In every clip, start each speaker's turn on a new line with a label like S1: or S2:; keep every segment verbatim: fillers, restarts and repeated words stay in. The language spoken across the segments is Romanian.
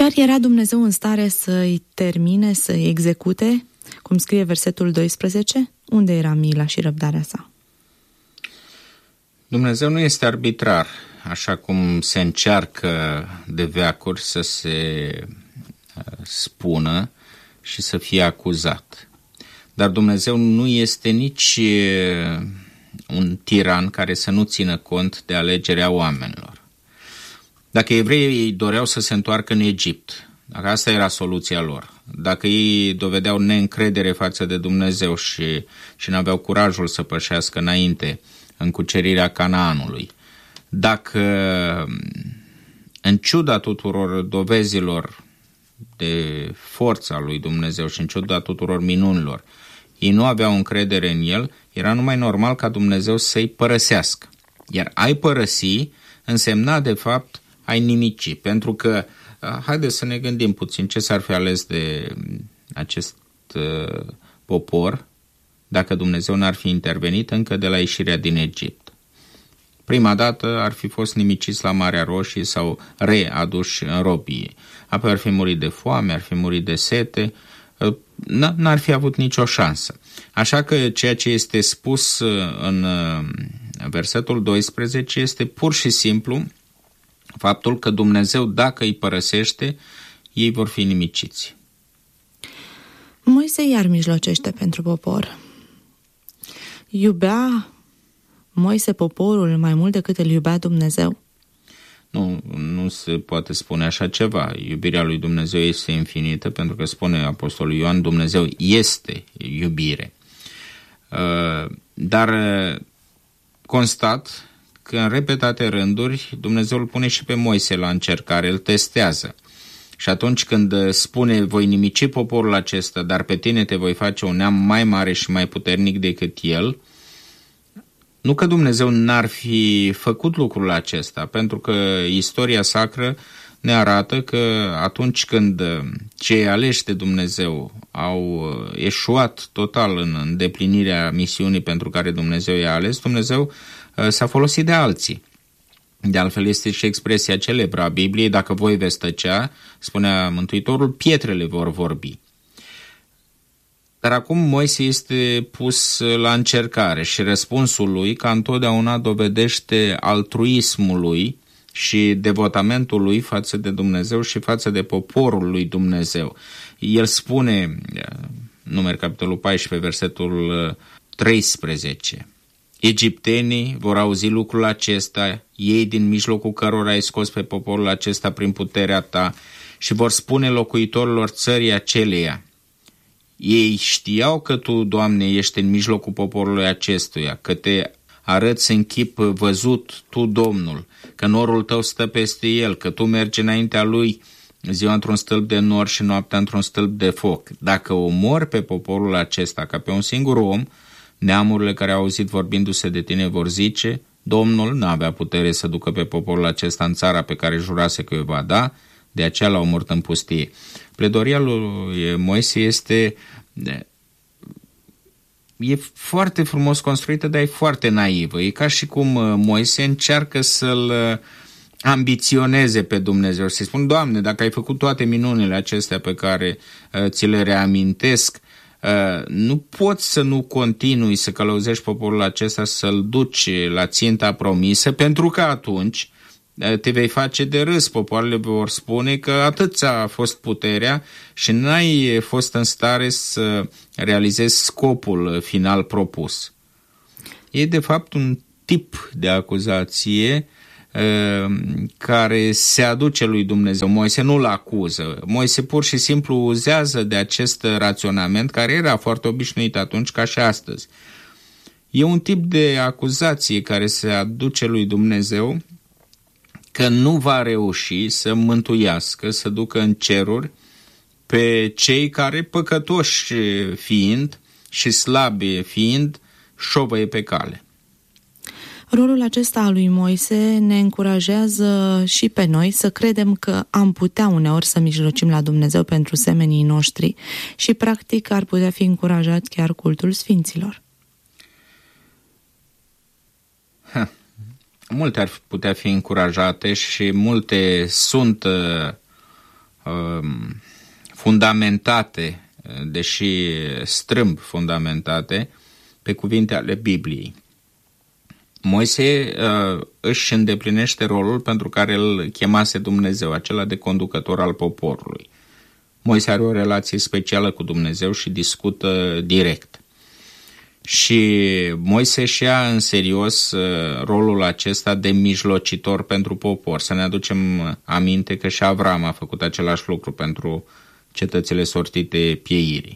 S1: Chiar era Dumnezeu în stare să-i termine, să-i execute, cum scrie versetul doisprezece? Unde era mila și răbdarea sa?
S2: Dumnezeu nu este arbitrar, așa cum se încearcă de veacuri să se spună și să fie acuzat. Dar Dumnezeu nu este nici un tiran care să nu țină cont de alegerea oamenilor. Dacă evreii doreau să se întoarcă în Egipt, dacă asta era soluția lor, dacă ei dovedeau neîncredere față de Dumnezeu și, și n-aveau curajul să pășească înainte în cucerirea Canaanului, dacă în ciuda tuturor dovezilor de forța lui Dumnezeu și în ciuda tuturor minunilor, ei nu aveau încredere în el, era numai normal ca Dumnezeu să-i părăsească. Iar ai părăsi însemna de fapt ai nimici, pentru că haideți să ne gândim puțin ce s-ar fi ales de acest uh, popor dacă Dumnezeu n-ar fi intervenit încă de la ieșirea din Egipt. Prima dată ar fi fost nimiciți la Marea Roșie sau readuși în robie. Apoi ar fi murit de foame, ar fi murit de sete, n-ar fi avut nicio șansă. Așa că ceea ce este spus în versetul doisprezece este pur și simplu faptul că Dumnezeu, dacă îi părăsește, ei vor fi nimiciți.
S1: Moise iar mijlocește pentru popor. Iubea Moise poporul mai mult decât îl iubea Dumnezeu?
S2: Nu, nu se poate spune așa ceva. Iubirea lui Dumnezeu este infinită, pentru că spune Apostolul Ioan, Dumnezeu este iubire. Dar constat că în repetate rânduri Dumnezeu îl pune și pe Moise la încercare, îl testează. Și atunci când spune, voi nimici poporul acesta, dar pe tine te voi face un neam mai mare și mai puternic decât el, nu că Dumnezeu n-ar fi făcut lucrul acesta, pentru că istoria sacră ne arată că atunci când cei aleși de Dumnezeu au eșuat total în îndeplinirea misiunii pentru care Dumnezeu i-a ales, Dumnezeu s-a folosit de alții. De altfel este și expresia celebră a Bibliei, dacă voi veți tăcea, spunea Mântuitorul, pietrele vor vorbi. Dar acum Moise este pus la încercare și răspunsul lui, ca întotdeauna, dovedește altruismul lui și devotamentul lui față de Dumnezeu și față de poporul lui Dumnezeu. El spune, Numeri capitolul paisprezece, versetul treisprezece, egiptenii vor auzi lucrul acesta, ei din mijlocul cărora ai scos pe poporul acesta prin puterea ta, și vor spune locuitorilor țării aceleia, ei știau că tu, Doamne, ești în mijlocul poporului acestuia, că te arăți în chip văzut tu, Domnul, că norul tău stă peste el, că tu mergi înaintea lui ziua într-un stâlp de nor și noaptea într-un stâlp de foc. Dacă omori pe poporul acesta ca pe un singur om, neamurile care au auzit vorbindu-se de tine vor zice, Domnul n-avea putere să ducă pe poporul acesta în țara pe care jurase că o va da, de aceea l-au omorât în pustie. Pledoria lui Moise este e foarte frumos construită, dar e foarte naivă. E ca și cum Moise încearcă să-l ambiționeze pe Dumnezeu și să-i spun, Doamne, dacă ai făcut toate minunile acestea pe care uh, ți le reamintesc, uh, nu poți să nu continui să călăuzești poporul acesta, să-l duci la ținta promisă, pentru că atunci te vei face de râs, popoarele vor spune că atât ți-a fost puterea și n-ai fost în stare să realizezi scopul final propus. E de fapt un tip de acuzație uh, care se aduce lui Dumnezeu. Moise nu-l acuză. Moise pur și simplu uzează de acest raționament care era foarte obișnuit atunci ca și astăzi. E un tip de acuzație care se aduce lui Dumnezeu că nu va reuși să mântuiască, să ducă în ceruri pe cei care, păcătoși fiind și slabi fiind, șovăie pe cale.
S1: Rolul acesta al lui Moise ne încurajează și pe noi să credem că am putea uneori să mijlocim la Dumnezeu pentru semenii noștri și practic ar putea fi încurajat chiar cultul sfinților.
S2: Ha. Multe ar putea fi încurajate și multe sunt uh, uh, fundamentate, deși strâmb fundamentate, pe cuvinte ale Bibliei. Moise uh, își îndeplinește rolul pentru care îl chemase Dumnezeu, acela de conducător al poporului. Moise are o relație specială cu Dumnezeu și discută direct. Și Moise își ia în serios uh, rolul acesta de mijlocitor pentru popor. Să ne aducem aminte că și Avram a făcut același lucru pentru cetățile sortite pieirii.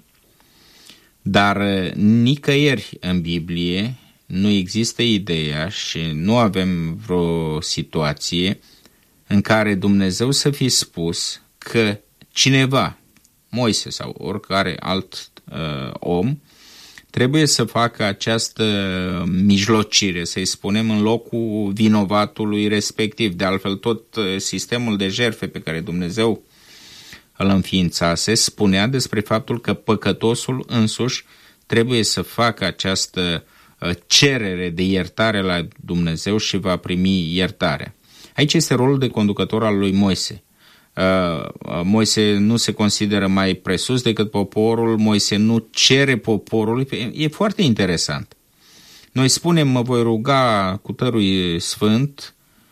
S2: Dar uh, nicăieri în Biblie nu există ideea și nu avem vreo situație în care Dumnezeu să fi spus că cineva, Moise sau oricare alt uh, om, trebuie să facă această mijlocire, să-i spunem, în locul vinovatului respectiv. De altfel, tot sistemul de jertfe pe care Dumnezeu îl înființase spunea despre faptul că păcătosul însuși trebuie să facă această cerere de iertare la Dumnezeu și va primi iertare. Aici este rolul de conducător al lui Moise. Moise nu se consideră mai presus decât poporul, Moise nu cere poporului, e foarte interesant. Noi spunem, mă voi ruga cu tărui sfânt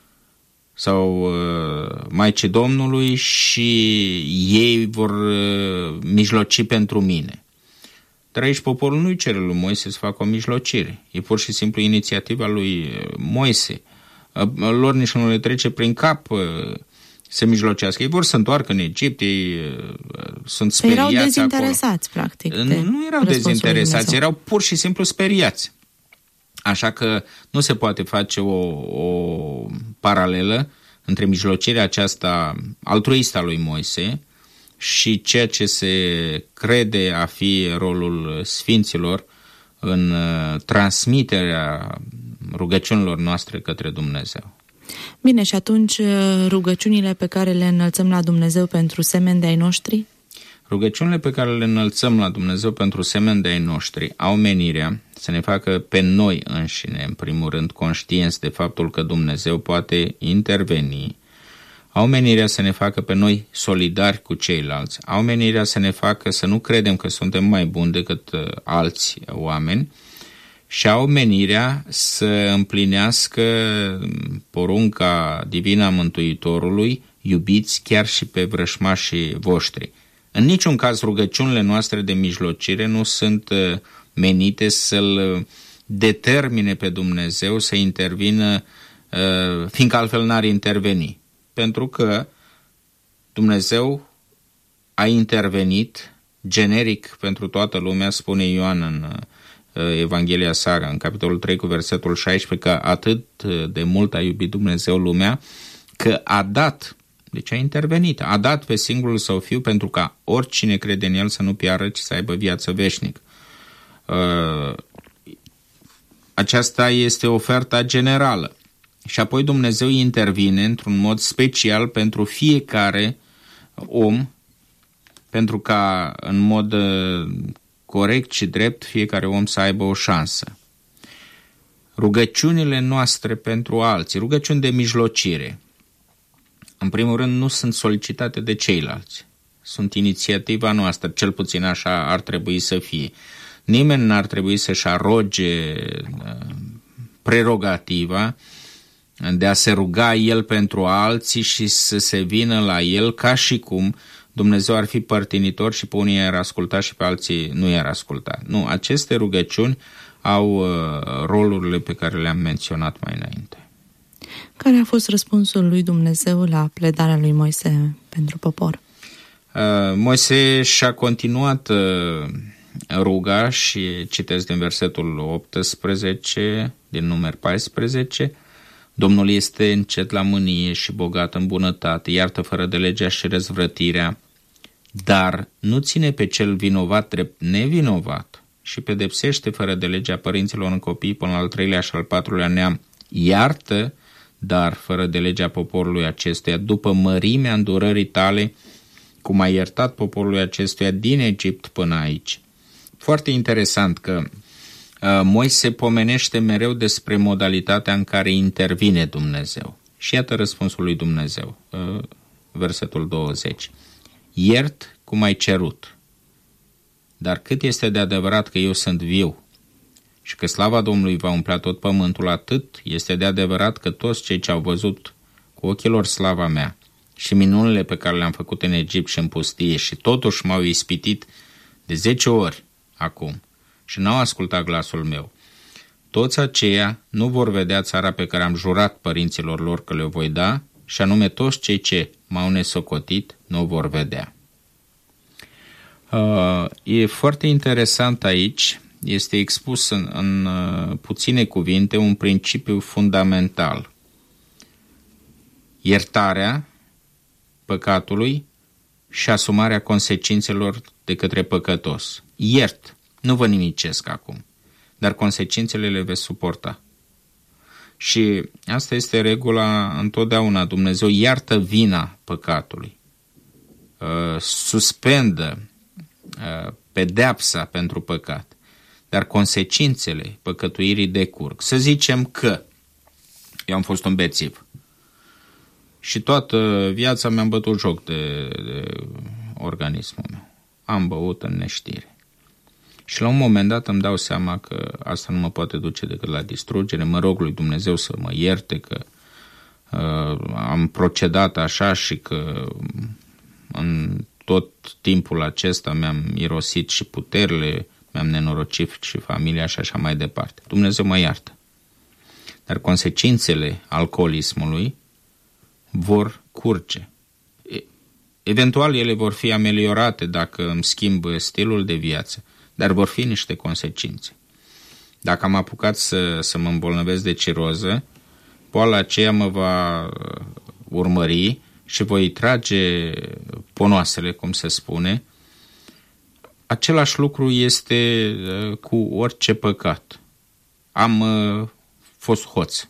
S2: sau Maicii Domnului și ei vor mijloci pentru mine. Dar aici poporul nu-i cere lui Moise să facă o mijlocire. E pur și simplu inițiativa lui Moise. Lor nici nu le trece prin cap să mijlocească. Ei vor să întoarcă în Egipt, ei sunt speriați.
S1: Erau dezinteresați,
S2: acolo.
S1: practic.
S2: De nu erau dezinteresați, erau pur și simplu speriați. Așa că nu se poate face o, o paralelă între mijlocirea aceasta altruistă a lui Moise și ceea ce se crede a fi rolul sfinților în transmiterea rugăciunilor noastre către Dumnezeu.
S1: Bine, și atunci rugăciunile pe care le înălțăm la Dumnezeu pentru semeni de ai noștri?
S2: Rugăciunile pe care le înălțăm la Dumnezeu pentru semeni de ai noștri au menirea să ne facă pe noi înșine, în primul rând, conștienți de faptul că Dumnezeu poate interveni, au menirea să ne facă pe noi solidari cu ceilalți, au menirea să ne facă să nu credem că suntem mai buni decât alți oameni și au menirea să împlinească porunca divină a Mântuitorului, iubiți chiar și pe vrășmașii voștri. În niciun caz rugăciunile noastre de mijlocire nu sunt menite să-L determine pe Dumnezeu să intervină, fiindcă altfel n-ar interveni. Pentru că Dumnezeu a intervenit generic pentru toată lumea, spune Ioan în Evanghelia sa, în capitolul trei cu versetul șaisprezece, că atât de mult a iubit Dumnezeu lumea, că a dat, deci a intervenit, a dat pe singurul său fiu pentru ca oricine crede în el să nu piară, ci să aibă viață veșnică. Aceasta este oferta generală. Și apoi Dumnezeu intervine într-un mod special pentru fiecare om, pentru ca în mod corect și drept fiecare om să aibă o șansă. Rugăciunile noastre pentru alții, rugăciuni de mijlocire, în primul rând nu sunt solicitate de ceilalți, sunt inițiativa noastră, cel puțin așa ar trebui să fie. Nimeni n-ar trebui să-și aroge prerogativa de a se ruga el pentru alții și să se vină la el ca și cum Dumnezeu ar fi părtinitor și pe unii i-ar asculta și pe alții nu i-ar asculta. Nu, aceste rugăciuni au uh, rolurile pe care le-am menționat mai înainte.
S1: Care a fost răspunsul lui Dumnezeu la pledarea lui Moise pentru popor?
S2: Uh, Moise și-a continuat uh, ruga și citesc din versetul optsprezece, din numeri paisprezece, Domnul este încet la mânie și bogat în bunătate, iartă fără de legea și răzvrătirea, dar nu ține pe cel vinovat drept nevinovat și pedepsește fără de legea părinților în copii până al treilea și al patrulea neam. Iartă, dar fără de legea poporului acestuia, după mărimea îndurării tale, cum ai iertat poporului acestuia din Egipt până aici. Foarte interesant că Moise pomenește mereu despre modalitatea în care intervine Dumnezeu. Și iată răspunsul lui Dumnezeu, versetul douăzeci. iert cum ai cerut. Dar cât este de adevărat că eu sunt viu și că slava Domnului va umplea tot pământul, atât este de adevărat că toți cei ce au văzut cu ochii lor slava mea și minunile pe care le-am făcut în Egipt și în pustie și totuși m-au ispitit de zece ori acum și n-au ascultat glasul meu, toți aceia nu vor vedea țara pe care am jurat părinților lor că le-o voi da, și anume toți cei ce m-au nesocotit nu o vor vedea. Uh, e foarte interesant aici, este expus în, în uh, puține cuvinte un principiu fundamental. Iertarea păcatului și asumarea consecințelor de către păcătos. Iert, nu vă nimicesc acum, dar consecințele le veți suporta. Și asta este regula întotdeauna. Dumnezeu iartă vina păcatului, uh, suspendă uh, pedeapsa pentru păcat, dar consecințele păcătuirii decurg. Să zicem că eu am fost un bețiv și toată viața mi-am bătut joc de, de organismul meu. Am băut în neștire. Și la un moment dat îmi dau seama că asta nu mă poate duce decât la distrugere. Mă rog lui Dumnezeu să mă ierte că uh, am procedat așa și că în tot timpul acesta mi-am irosit și puterile, mi-am nenorocit și familia și așa mai departe. Dumnezeu mă iartă. Dar consecințele alcoolismului vor curge. Eventual ele vor fi ameliorate dacă îmi schimb stilul de viață, dar vor fi niște consecințe. Dacă am apucat să, să mă îmbolnăvesc de ciroză, boala aceea mă va urmări și voi trage ponoasele, cum se spune. Același lucru este cu orice păcat. Am uh, fost hoț.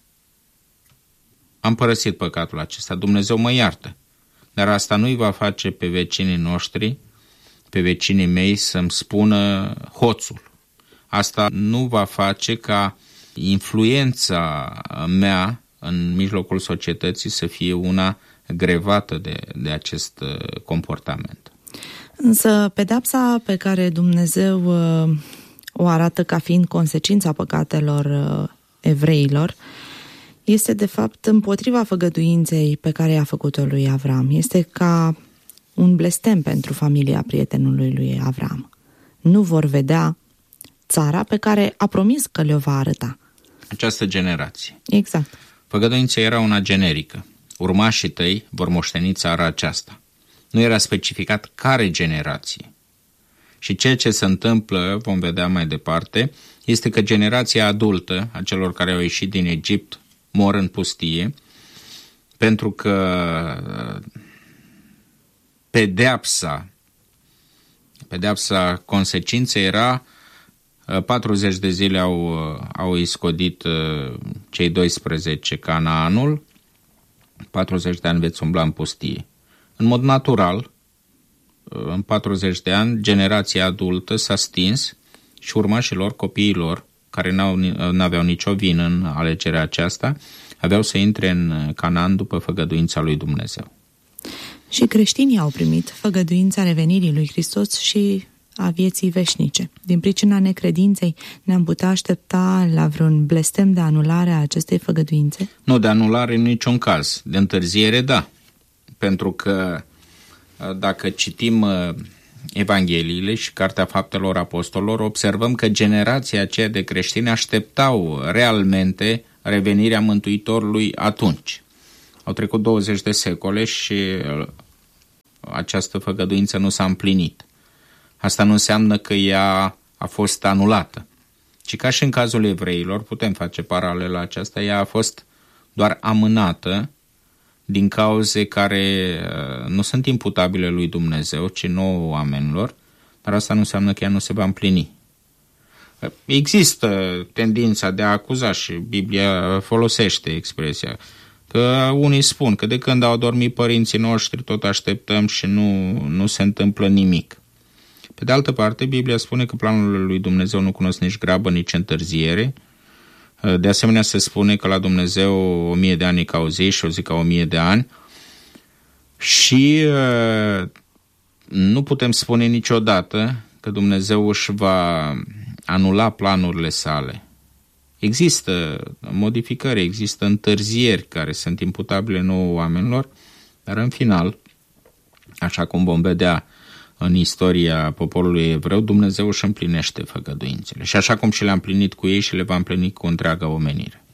S2: Am părăsit păcatul acesta. Dumnezeu mă iartă. Dar asta nu-i va face pe vecinii noștri, pe vecinii mei, să-mi spună hoțul. Asta nu va face ca influența mea în mijlocul societății să fie una grevată de, de acest comportament.
S1: Însă pedeapsa pe care Dumnezeu uh, o arată ca fiind consecința păcatelor uh, evreilor este de fapt împotriva făgăduinței pe care i-a făcut-o lui Avram. Este ca un blestem pentru familia prietenului lui Avram. Nu vor vedea țara pe care a promis că le-o va arăta.
S2: Această generație.
S1: Exact.
S2: Făgăduința era una generică. Urmașii tăi vor moșteni țara aceasta. Nu era specificat care generație. Și ceea ce se întâmplă, vom vedea mai departe, este că generația adultă a celor care au ieșit din Egipt mor în pustie, pentru că pedeapsa, pedeapsa consecinței era patruzeci de zile au, au iscodit cei doisprezece Canaanul, patruzeci de ani veți umbla în pustie. În mod natural, în patruzeci de ani, generația adultă s-a stins și urmașii lor, copiii lor, care n-au, n-aveau nicio vină în alegerea aceasta, aveau să intre în Canaan după făgăduința lui Dumnezeu.
S1: Și creștinii au primit făgăduința revenirii lui Hristos și a vieții veșnice. Din pricina necredinței ne-am putea aștepta la vreun blestem de anulare a acestei făgăduințe?
S2: Nu, de anulare în niciun caz. De întârziere, da. Pentru că dacă citim Evangheliile și Cartea Faptelor Apostolilor, observăm că generația aceea de creștini așteptau realmente revenirea Mântuitorului atunci. Au trecut douăzeci de secole și această făgăduință nu s-a împlinit. Asta nu înseamnă că ea a fost anulată, ci ca și în cazul evreilor, putem face paralela aceasta, ea a fost doar amânată din cauze care nu sunt imputabile lui Dumnezeu, ci nouă oamenilor, dar asta nu înseamnă că ea nu se va împlini. Există tendința de a acuza și Biblia folosește expresia că unii spun că de când au adormit părinții noștri tot așteptăm și nu, nu se întâmplă nimic. Pe de altă parte, Biblia spune că planurile lui Dumnezeu nu cunosc nici grabă, nici întârziere. De asemenea, se spune că la Dumnezeu o mie de ani e ca o zi și o zi ca o mie de ani. Și nu putem spune niciodată că Dumnezeu își va anula planurile sale. Există modificări, există întârzieri care sunt imputabile nouă oamenilor, dar în final, așa cum vom vedea în istoria poporului evreu, Dumnezeu își împlinește făgăduințele. Și așa cum și le-a împlinit cu ei și le va împlini cu întreaga omenire.